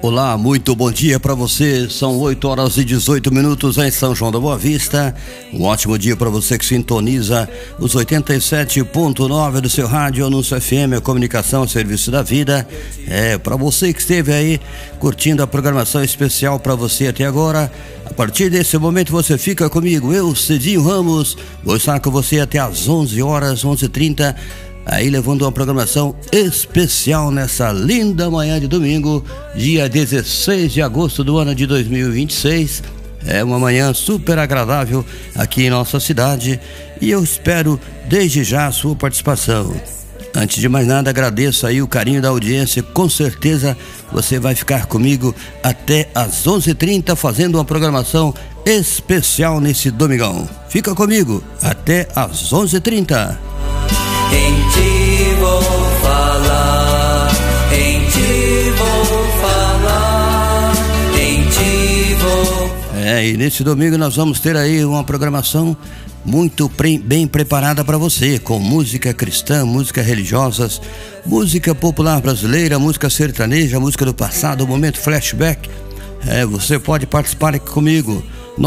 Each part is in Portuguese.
Olá, muito bom dia para você. São 8 horas e 18 minutos em São João da Boa Vista. Um ótimo dia para você que sintoniza os 87.9 do seu rádio Anúncio FM, a comunicação a serviço da vida. Para você que esteve aí curtindo a programação especial para você até agora. A partir desse momento você fica comigo, eu, Cidinho Ramos, vou estar com você até às 11 horas, 11h30. Aí levando uma programação especial nessa linda manhã de domingo, dia 16 de agosto do ano de 2026. É uma manhã super agradável aqui em nossa cidade e eu espero desde já a sua participação. Antes de mais nada, agradeço aí o carinho da audiência. Com certeza você vai ficar comigo até às 11h30 fazendo uma programação especial nesse domingão. Fica comigo até às 11h30. Em ti vou falar, em ti vou falar, em ti vou... E nesse domingo nós vamos ter aí uma programação muito bem preparada para você, com música cristã, música religiosas, música popular brasileira, música sertaneja, música do passado, momento flashback. Você pode participar aqui comigo,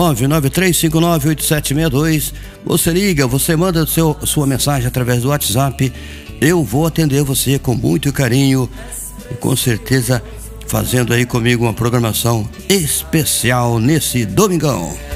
993598762. Você liga, você manda sua mensagem através do WhatsApp. Eu vou atender você com muito carinho e com certeza fazendo aí comigo uma programação especial nesse domingão.